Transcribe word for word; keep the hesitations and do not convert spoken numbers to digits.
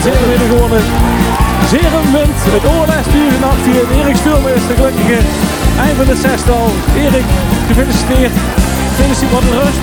Zerum weer gewonnen. Zerum wint het oorlog tweeduizend achttien. Erik Sturm is de gelukkige eind van het zestal. Erik, gefeliciteerd. Gefeliciteerd, wat een rust.